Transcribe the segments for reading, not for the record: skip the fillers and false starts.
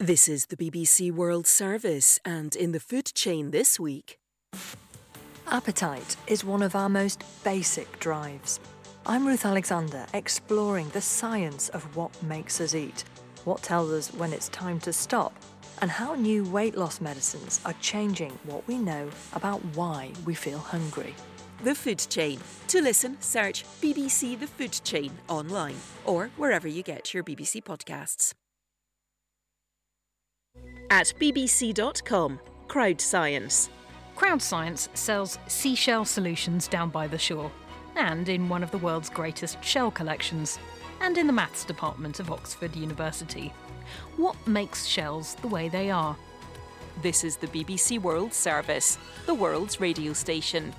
This is the BBC World Service, and in the food chain this week... Appetite is one of our most basic drives. I'm Ruth Alexander, exploring the science of what makes us eat, what tells us when it's time to stop, and how new weight loss medicines are changing what we know about why we feel hungry. The Food Chain. To listen, search BBC The Food Chain online or wherever you get your BBC podcasts. At bbc.com, Crowdscience. Crowdscience sells seashell solutions down by the shore, and in one of the world's greatest shell collections, and in the maths department of Oxford University. What makes shells the way they are? This is the BBC World Service, the world's radio station.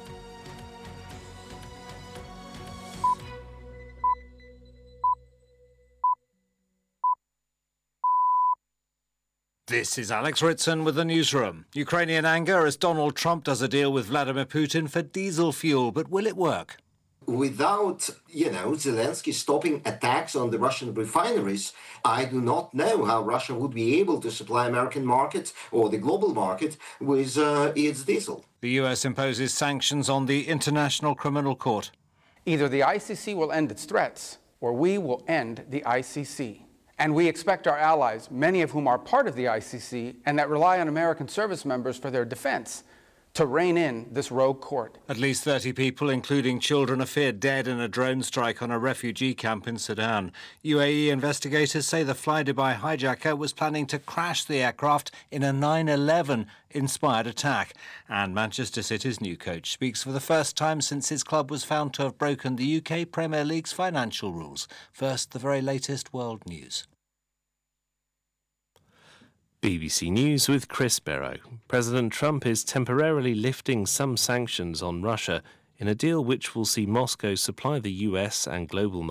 This is Alex Ritson with the newsroom. Ukrainian anger as Donald Trump does a deal with Vladimir Putin for diesel fuel, but will it work? Without, Zelensky stopping attacks on the Russian refineries, I do not know how Russia would be able to supply American markets or the global market with its diesel. The US imposes sanctions on the International Criminal Court. Either the ICC will end its threats, or we will end the ICC. And we expect our allies, many of whom are part of the ICC and that rely on American service members for their defense, to rein in this rogue court. At least 30 people, including children, are feared dead in a drone strike on a refugee camp in Sudan. UAE investigators say the Fly-Dubai hijacker was planning to crash the aircraft in a 9/11-inspired attack. And Manchester City's new coach speaks for the first time since his club was found to have broken the UK Premier League's financial rules. First, the very latest world news. BBC News with Chris Barrow. President Trump is temporarily lifting some sanctions on Russia in a deal which will see Moscow supply the US and global